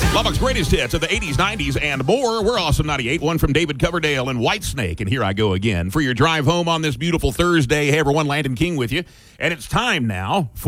Lubbock's greatest hits of the 80s, 90s, and more. We're Awesome 98. One from David Coverdale and Whitesnake. And here I go again for your drive home on this beautiful Thursday. Hey, everyone, Landon King with you. And it's time now for